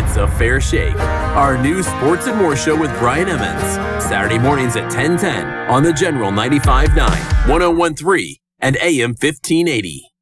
It's a Fair Shake, our new sports and more show with Brian Emmons. Saturday mornings at 10:10 on the General 95.9, 101.3, and AM 1580.